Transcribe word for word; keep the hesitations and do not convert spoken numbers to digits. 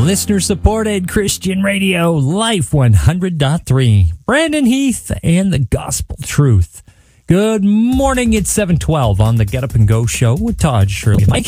listener-supported Christian radio, Life one hundred point three. Brandon Heath and the Gospel Truth. Good morning. It's seven twelve on the Get Up and Go show with Todd Shirley. Mike